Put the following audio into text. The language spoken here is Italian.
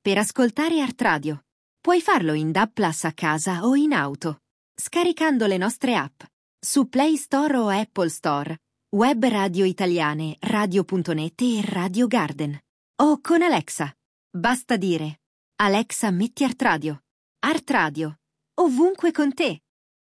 per ascoltare Art Radio. Puoi farlo in DAB+ a casa o in auto, scaricando le nostre app su Play Store o Apple Store, Web Radio Italiane, Radio.net e Radio Garden. O con Alexa. Basta dire: Alexa, metti Art Radio. Art Radio, ovunque con te.